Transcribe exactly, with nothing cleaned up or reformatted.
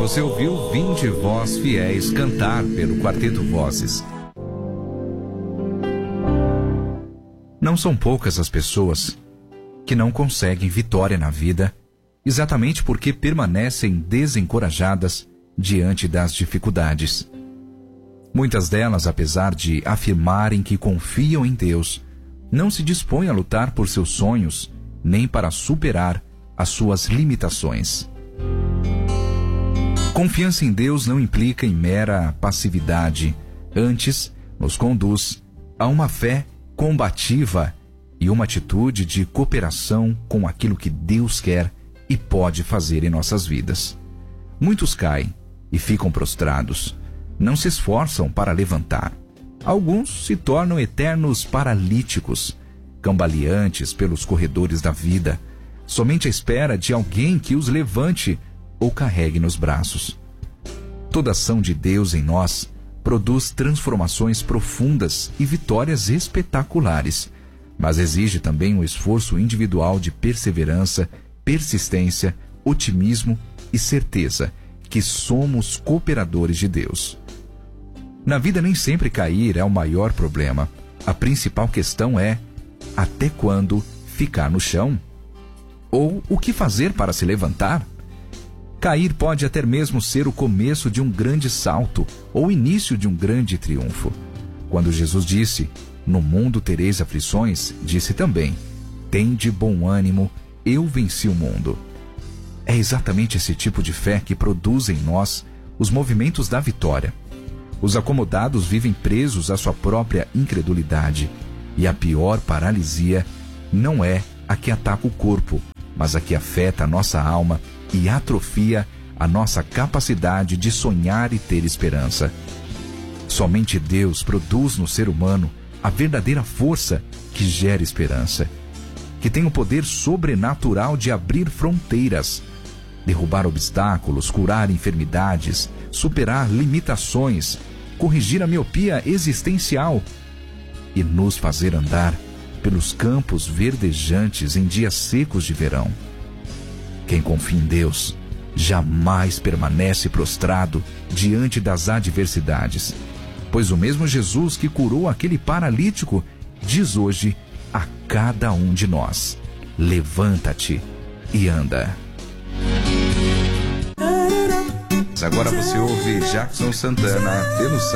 você ouviu Vinde Vós Fiéis cantar pelo Quarteto Vozes. Não são poucas as pessoas que não conseguem vitória na vida exatamente porque permanecem desencorajadas diante das dificuldades. Muitas delas, apesar de afirmarem que confiam em Deus, não se dispõem a lutar por seus sonhos nem para superar as suas limitações. Confiança em Deus não implica em mera passividade, antes nos conduz a uma fé combativa e uma atitude de cooperação com aquilo que Deus quer e pode fazer em nossas vidas. Muitos caem e ficam prostrados, não se esforçam para levantar. Alguns se tornam eternos paralíticos, cambaleantes pelos corredores da vida, somente à espera de alguém que os levante ou carregue nos braços. Toda ação de Deus em nós produz transformações profundas e vitórias espetaculares, mas exige também um esforço individual de perseverança, persistência, otimismo e certeza que somos cooperadores de Deus. Na vida nem sempre cair é o maior problema. A principal questão é: até quando ficar no chão? Ou o que fazer para se levantar? Cair pode até mesmo ser o começo de um grande salto ou o início de um grande triunfo. Quando Jesus disse: "No mundo tereis aflições", disse também: "Tende bom ânimo, eu venci o mundo". É exatamente esse tipo de fé que produz em nós os movimentos da vitória. Os acomodados vivem presos à sua própria incredulidade, e a pior paralisia não é a que ataca o corpo, mas a que afeta a nossa alma e atrofia a nossa capacidade de sonhar e ter esperança. Somente Deus produz no ser humano a verdadeira força que gera esperança, que tem o poder sobrenatural de abrir fronteiras, derrubar obstáculos, curar enfermidades, superar limitações, corrigir a miopia existencial e nos fazer andar pelos campos verdejantes em dias secos de verão. Quem confia em Deus jamais permanece prostrado diante das adversidades, pois o mesmo Jesus que curou aquele paralítico diz hoje a cada um de nós: levanta-te e anda. Agora você ouve Jackson Santana pelo